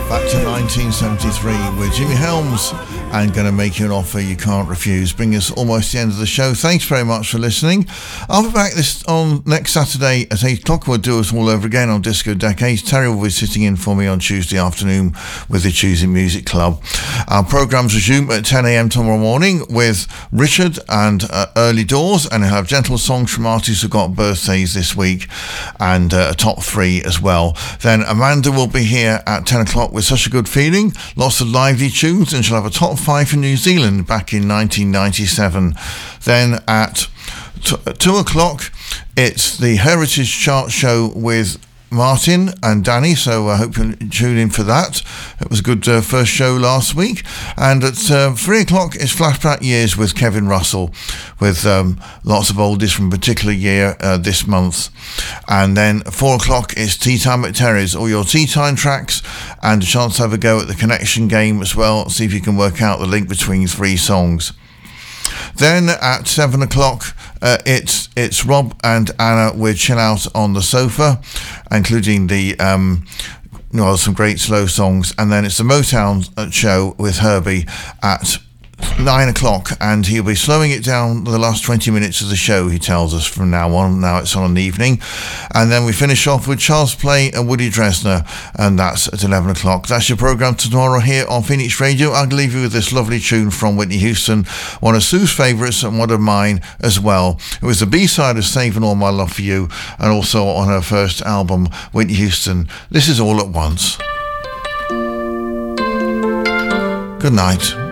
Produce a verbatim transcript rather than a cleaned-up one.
Back to nineteen seventy-three with Jimmy Helms and Gonna Make You an Offer You Can't Refuse. Bring us almost to the end of the show. Thanks very much for listening. I'll be back this on next Saturday at eight o'clock. We'll do us all over again on Disco Decades. Terry will be sitting in for me on Tuesday afternoon with the Tuesday Music Club. Our programmes resume at ten a.m. tomorrow morning with Richard and uh, Early Doors, and he'll have gentle songs from artists who got birthdays this week and uh, a top three as well. Then Amanda will be here at ten o'clock with Such a Good Feeling, lots of lively tunes, and she'll have a top five for New Zealand back in nineteen ninety-seven. Then at t- two o'clock it's the Heritage Chart Show with Martin and Danny, so I hope you tune in for that. It was a good uh, first show last week. And at uh, three o'clock it's Flashback Years with Kevin Russell, with um, lots of oldies from a particular year uh, this month. And then four o'clock is Tea Time at Terry's, all your tea time tracks, and a chance to have a go at the connection game as well, see if you can work out the link between three songs. Then at seven o'clock uh, it's it's Rob and Anna with Chill Out on the Sofa, including the um, well, some great slow songs. And then it's the Motown show with Herbie at nine o'clock, and he'll be slowing it down the last twenty minutes of the show, he tells us, from now on. Now it's on an evening. And then we finish off with Charles Play and Woody Dresner, and that's at eleven o'clock. That's your programme tomorrow here on Phoenix Radio. I'll leave you with this lovely tune from Whitney Houston, one of Sue's favourites and one of mine as well. It was the B-side of Saving All My Love For You, and also on her first album, Whitney Houston. This is All At Once. Good night.